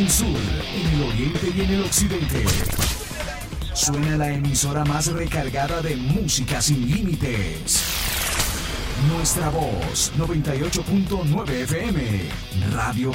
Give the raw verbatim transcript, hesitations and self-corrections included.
el sur, en el oriente y en el occidente. Suena la emisora más recargada de música sin límites. Nuestra voz, noventa y ocho punto nueve F M, Radio